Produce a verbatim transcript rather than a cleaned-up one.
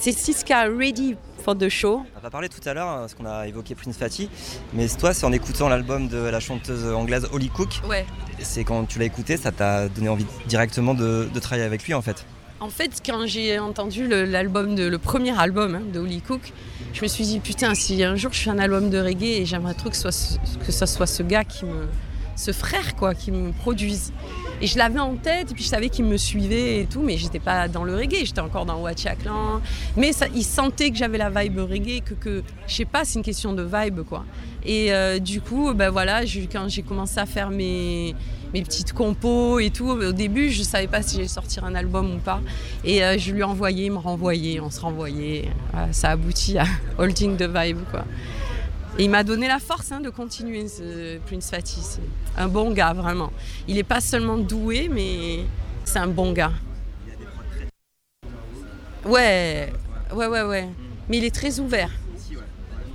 c'est Siska Ready for the Show. On va parler tout à l'heure, parce qu'on a évoqué Prince Fatty, mais toi, c'est en écoutant l'album de la chanteuse anglaise Holly Cook. Ouais. C'est quand tu l'as écouté, ça t'a donné envie directement de, de travailler avec lui en fait. En fait, quand j'ai entendu le, l'album de, le premier album hein, de Holly Cook, je me suis dit putain, si un jour je fais un album de reggae, et j'aimerais trop que ce soit, que ce soit ce gars qui me, ce frère quoi, qui me produise. Et je l'avais en tête, et puis je savais qu'il me suivait et tout, mais j'étais pas dans le reggae, j'étais encore dans Watcha Clan. Mais ça, il sentait que j'avais la vibe reggae, que, que je sais pas, c'est une question de vibe quoi. Et euh, du coup, ben voilà, je, quand j'ai commencé à faire mes, mes petites compos et tout, au début, je savais pas si j'allais sortir un album ou pas. Et euh, je lui ai envoyé, il me renvoyait, on se renvoyait. Voilà, ça aboutit à Holding the Vibe quoi. Et il m'a donné la force hein, de continuer, ce Prince Fatty. C'est un bon gars, vraiment. Il n'est pas seulement doué, mais c'est un bon gars. Ouais, ouais, ouais, ouais. Mais il est très ouvert.